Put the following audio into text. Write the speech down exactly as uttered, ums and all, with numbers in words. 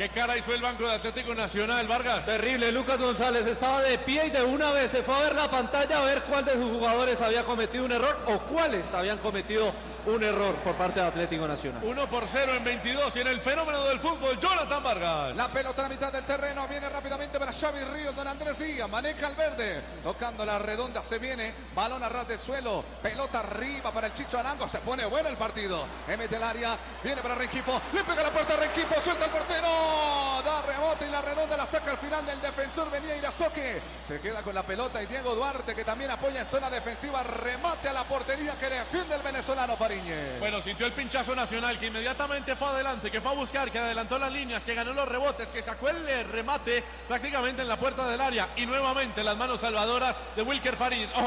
¿Qué cara hizo el banco de Atlético Nacional, Vargas? Terrible, Lucas González estaba de pie y de una vez se fue a ver la pantalla a ver cuál de sus jugadores había cometido un error o cuáles habían cometido un error por parte de Atlético Nacional. uno por cero en veintidós y en el fenómeno del fútbol, Jonathan Vargas. La pelota a la mitad del terreno, viene rápidamente para Xavi Ríos, don Andrés Díaz, maneja al verde, tocando la redonda, se viene, balón a ras del suelo, pelota arriba para el Chicho Arango, se pone bueno el partido, mete el área, viene para Rengifo, le pega la puerta a Rengifo, suelta el portero, da rebote y la redonda la saca al final del defensor, venía Irazoque, se queda con la pelota y Diego Duarte que también apoya en zona defensiva, remate a la portería que defiende el venezolano Fariñez. Bueno, sintió el pinchazo Nacional que inmediatamente fue adelante, que fue a buscar, que adelantó las líneas, que ganó los rebotes, que sacó el remate prácticamente en la puerta del área y nuevamente las manos salvadoras de Wilker Fariñez. Ojo